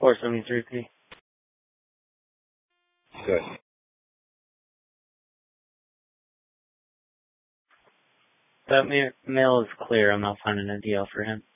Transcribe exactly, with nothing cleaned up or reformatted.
four seventy-three P. Good. That ma- mail is clear. I'm not finding a deal for him.